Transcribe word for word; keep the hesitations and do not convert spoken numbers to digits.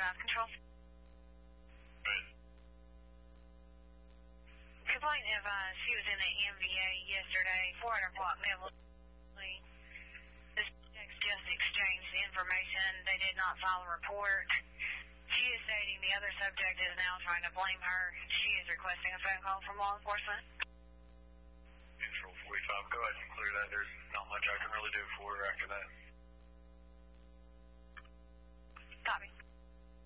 South Control. Right. Complaint of uh, she was in the M V A yesterday, four hundred block Midland. The subjects just exchanged information. They did not file a report. She is stating the other subject is now trying to blame her. She is requesting a phone call from law enforcement.